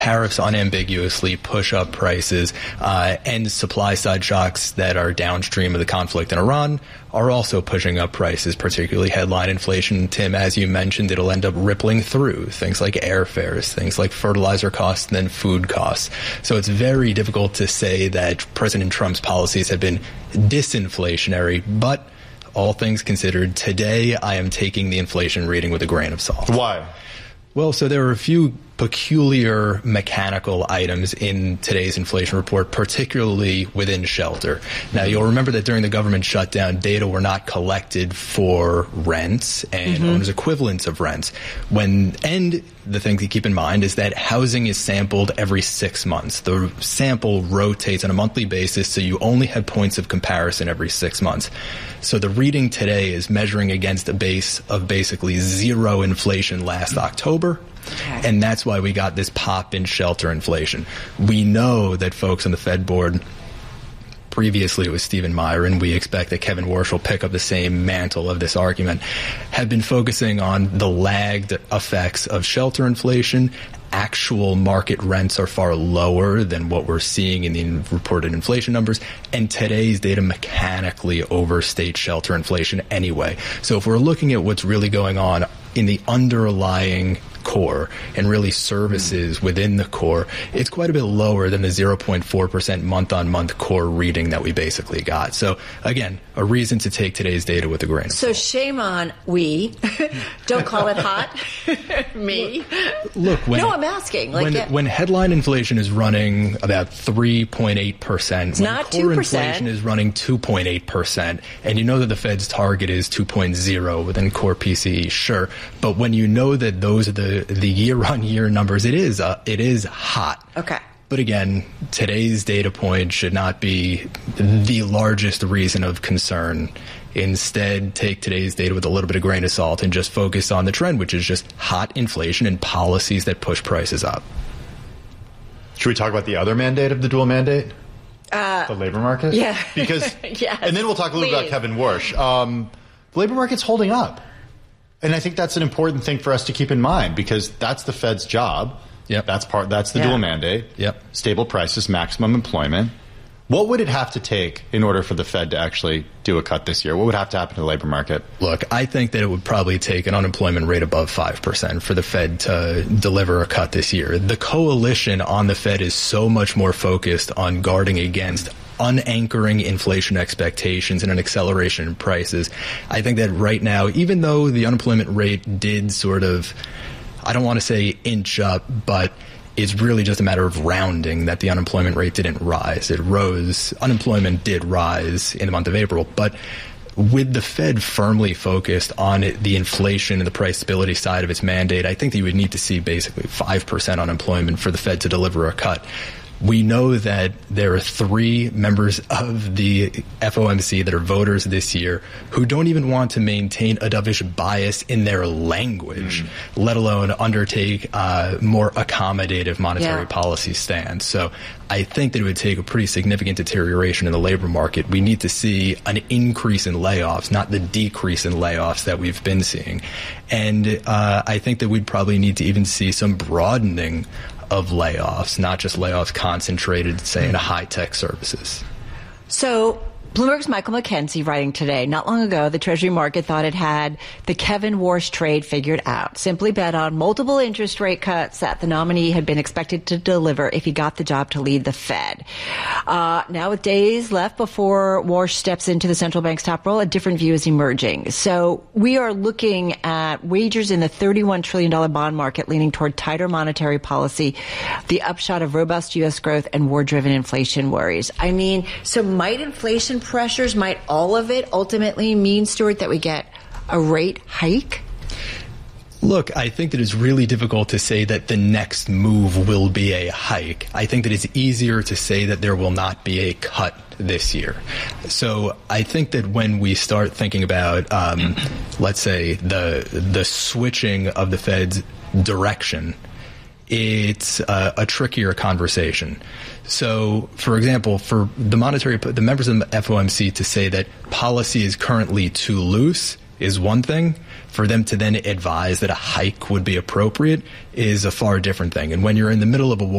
Tariffs unambiguously push up prices, and supply-side shocks that are downstream of the conflict in Iran are also pushing up prices, particularly headline inflation. Tim, as you mentioned, it'll end up rippling through things like airfares, things like fertilizer costs, and then food costs. So it's very difficult to say that President Trump's policies have been disinflationary, but all things considered, today I am taking the inflation reading with a grain of salt. Why? Well, so there are a few peculiar mechanical items in today's inflation report, particularly within shelter. Now, you'll remember that during the government shutdown, data were not collected for rents and owners' equivalents of rents. And the thing to keep in mind is that housing is sampled every 6 months. The sample rotates on a monthly basis, so you only have points of comparison every 6 months. So the reading today is measuring against a base of basically zero inflation last October. Okay. And that's why we got this pop in shelter inflation. We know that folks on the Fed board, previously it was Stephen Meyer, and we expect that Kevin Warsh will pick up the same mantle of this argument, have been focusing on the lagged effects of shelter inflation. Actual market rents are far lower than what we're seeing in the reported inflation numbers, and today's data mechanically overstate shelter inflation anyway. So if we're looking at what's really going on in the underlying core and really services within the core, it's quite a bit lower than the 0.4% month-on-month core reading that we basically got. So, again, a reason to take today's data with a grain of salt. So shame on we. Don't call it hot. Me. Look, I'm asking. When headline inflation is running about 3.8%, it's not core 2%. Inflation is running 2.8%, and you know that the Fed's target is 2.0 within core PCE, sure. But when you know that those are the year-on-year numbers, it is hot. Okay. But again, today's data point should not be the largest reason of concern. Instead, take today's data with a little bit of grain of salt and just focus on the trend, which is just hot inflation and policies that push prices up. Should we talk about the other mandate of the dual mandate? The labor market? Yeah. Because, yes, and then we'll talk a little about Kevin Warsh. The labor market's holding up. And I think that's an important thing for us to keep in mind, because that's the Fed's job. Yep. That's the dual mandate. Yep. Stable prices, maximum employment. What would it have to take in order for the Fed to actually do a cut this year? What would have to happen to the labor market? Look, I think that it would probably take an unemployment rate above 5% for the Fed to deliver a cut this year. The coalition on the Fed is so much more focused on guarding against unanchoring inflation expectations and an acceleration in prices. I think that right now, even though the unemployment rate did sort of, I don't want to say inch up, but it's really just a matter of rounding that the unemployment rate didn't rise. It rose. Unemployment did rise in the month of April, but with the Fed firmly focused on the inflation and the price stability side of its mandate, I think that you would need to see basically 5% unemployment for the Fed to deliver a cut. We know that there are 3 members of the FOMC that are voters this year who don't even want to maintain a dovish bias in their language, let alone undertake more accommodative monetary policy stance. So I think that it would take a pretty significant deterioration in the labor market. We need to see an increase in layoffs, not the decrease in layoffs that we've been seeing. And I think that we'd probably need to even see some broadening of layoffs, not just layoffs concentrated, say, in high-tech services. So Bloomberg's Michael McKenzie writing today, not long ago, the Treasury market thought it had the Kevin Warsh trade figured out. Simply bet on multiple interest rate cuts that the nominee had been expected to deliver if he got the job to lead the Fed. Now with days left before Warsh steps into the central bank's top role, a different view is emerging. So we are looking at wagers in the $31 trillion bond market leaning toward tighter monetary policy, the upshot of robust U.S. growth and war-driven inflation worries. I mean, so might inflation pressures, might all of it ultimately mean, Stuart, that we get a rate hike? Look, I think that it's really difficult to say that the next move will be a hike. I think that it's easier to say that there will not be a cut this year. So I think that when we start thinking about, let's say, the switching of the Fed's direction, it's a trickier conversation. So, for example, for the members of the FOMC to say that policy is currently too loose is one thing. For them to then advise that a hike would be appropriate is a far different thing. And when you're in the middle of a war,